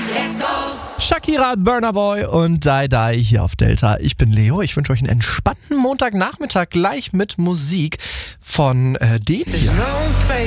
Shakira, Burna Boy und Die Die hier auf Delta. Ich bin Leo. Ich wünsche euch einen entspannten Montagnachmittag gleich mit Musik von dem hier.